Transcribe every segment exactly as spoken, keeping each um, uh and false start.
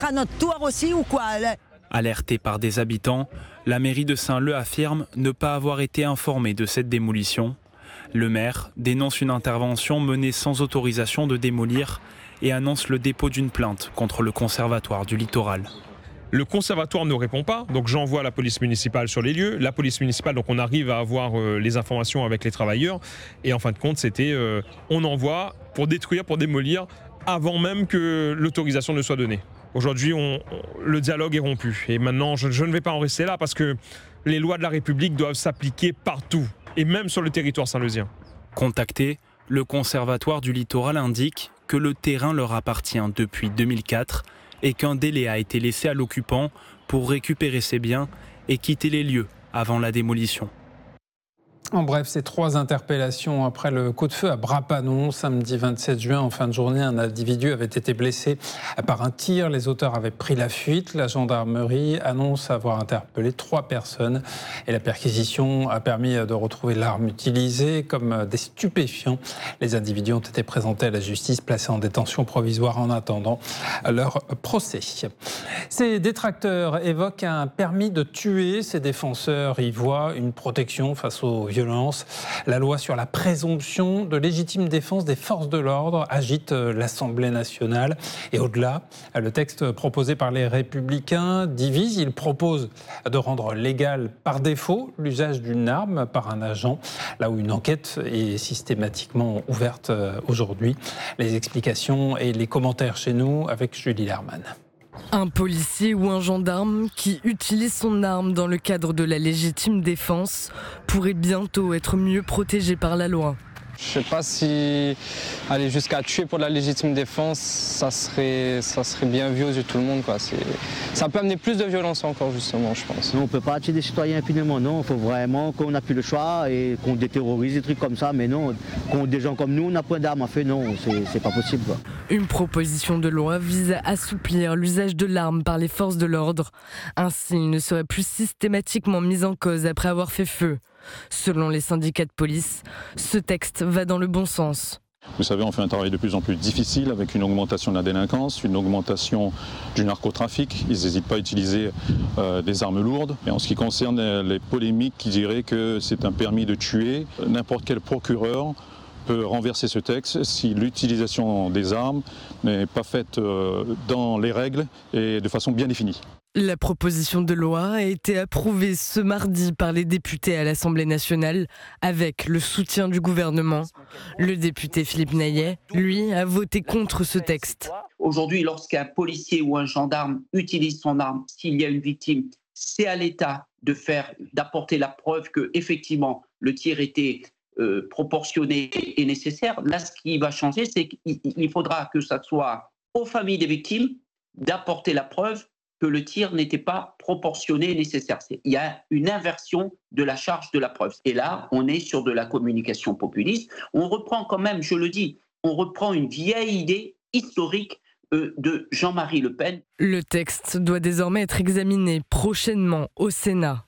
À notre tour aussi ou quoi? Alertée par des habitants, la mairie de Saint-Leu affirme ne pas avoir été informée de cette démolition. Le maire dénonce une intervention menée sans autorisation de démolir et annonce le dépôt d'une plainte contre le conservatoire du littoral. Le conservatoire ne répond pas, donc j'envoie la police municipale sur les lieux. La police municipale, donc on arrive à avoir euh, les informations avec les travailleurs. Et en fin de compte, c'était euh, on envoie pour détruire, pour démolir, avant même que l'autorisation ne soit donnée. Aujourd'hui, on, on, le dialogue est rompu. Et maintenant, je, je ne vais pas en rester là parce que les lois de la République doivent s'appliquer partout, et même sur le territoire saint-leuzien. Contacté, le conservatoire du littoral indique que le terrain leur appartient depuis deux mille quatre et qu'un délai a été laissé à l'occupant pour récupérer ses biens et quitter les lieux avant la démolition. En bref, ces trois interpellations après le coup de feu à Bras-Panon, samedi vingt-sept juin, en fin de journée, un individu avait été blessé par un tir. Les auteurs avaient pris la fuite. La gendarmerie annonce avoir interpellé trois personnes et la perquisition a permis de retrouver l'arme utilisée comme des stupéfiants. Les individus ont été présentés à la justice, placés en détention provisoire en attendant leur procès. Ces détracteurs évoquent un permis de tuer. Ces défenseurs y voient une protection face aux violences. La loi sur la présomption de légitime défense des forces de l'ordre agite l'Assemblée nationale. Et au-delà, le texte proposé par les Républicains divise. Il propose de rendre légal par défaut l'usage d'une arme par un agent, là où une enquête est systématiquement ouverte aujourd'hui. Les explications et les commentaires chez nous avec Julie Lerman. Un policier ou un gendarme qui utilise son arme dans le cadre de la légitime défense pourrait bientôt être mieux protégé par la loi. Je ne sais pas si aller jusqu'à tuer pour la légitime défense, ça serait, ça serait bien vu aux yeux de tout le monde, quoi. C'est, ça peut amener plus de violence encore, justement, je pense. Non, on ne peut pas tuer des citoyens impunément, non. Il faut vraiment qu'on n'a plus le choix et qu'on déterrorise des trucs comme ça. Mais non, qu'on des gens comme nous, on n'a pas d'armes à feu, non, c'est, c'est pas possible, quoi. Une proposition de loi vise à assouplir l'usage de l'arme par les forces de l'ordre. Ainsi, il ne serait plus systématiquement mis en cause après avoir fait feu. Selon les syndicats de police, ce texte va dans le bon sens. Vous savez, on fait un travail de plus en plus difficile avec une augmentation de la délinquance, une augmentation du narcotrafic. Ils n'hésitent pas à utiliser euh, des armes lourdes. Et en ce qui concerne les polémiques qui diraient que c'est un permis de tuer, n'importe quel procureur peut renverser ce texte si l'utilisation des armes n'est pas faite euh, dans les règles et de façon bien définie. La proposition de loi a été approuvée ce mardi par les députés à l'Assemblée nationale avec le soutien du gouvernement. Le député Philippe Naillet, lui, a voté contre ce texte. Aujourd'hui, lorsqu'un policier ou un gendarme utilise son arme, s'il y a une victime, c'est à l'État de faire, d'apporter la preuve que effectivement le tir était euh, proportionné et nécessaire. Là, ce qui va changer, c'est qu'il faudra que ça soit aux familles des victimes d'apporter la preuve que le tir n'était pas proportionné et nécessaire. Il y a une inversion de la charge de la preuve. Et là, on est sur de la communication populiste. On reprend quand même, je le dis, on reprend une vieille idée historique euh, de Jean-Marie Le Pen. Le texte doit désormais être examiné prochainement au Sénat.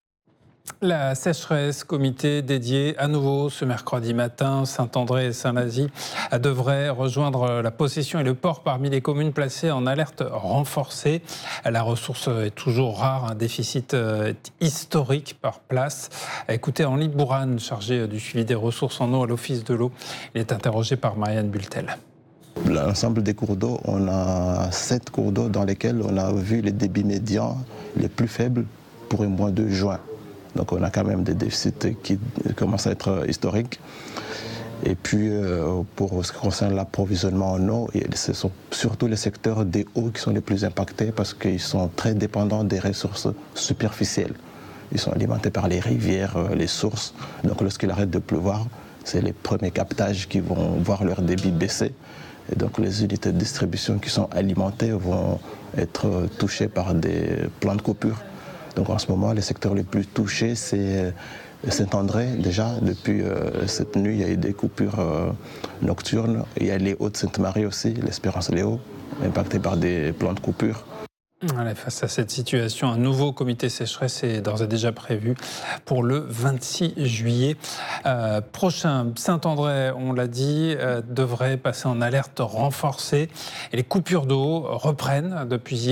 La sécheresse, comité dédié à nouveau ce mercredi matin, Saint-André et Saint-Lazy devraient rejoindre la Possession et le Port parmi les communes placées en alerte renforcée. La ressource est toujours rare, un déficit historique par place. Écoutez Henri Bourane, chargé du suivi des ressources en eau à l'Office de l'eau. Il est interrogé par Marianne Bultel. L'ensemble des cours d'eau, on a sept cours d'eau dans lesquels on a vu les débits médians les plus faibles pour le mois de juin. Donc on a quand même des déficits qui commencent à être historiques. Et puis euh, pour ce qui concerne l'approvisionnement en eau, ce sont surtout les secteurs des eaux qui sont les plus impactés parce qu'ils sont très dépendants des ressources superficielles. Ils sont alimentés par les rivières, les sources. Donc lorsqu'il arrête de pleuvoir, c'est les premiers captages qui vont voir leur débit baisser. Et donc les unités de distribution qui sont alimentées vont être touchées par des plans de coupure. Donc en ce moment, les secteurs les plus touchés, c'est Saint-André. Déjà, depuis euh, cette nuit, il y a eu des coupures euh, nocturnes. Il y a les Hauts-de-Sainte-Marie aussi, l'Espérance-Léo, impactés par des plans de coupure. Allez, face à cette situation, un nouveau comité sécheresse est d'ores et déjà prévu pour le vingt-six juillet euh, prochain. Saint-André, on l'a dit, euh, devrait passer en alerte renforcée. Et les coupures d'eau reprennent depuis hier.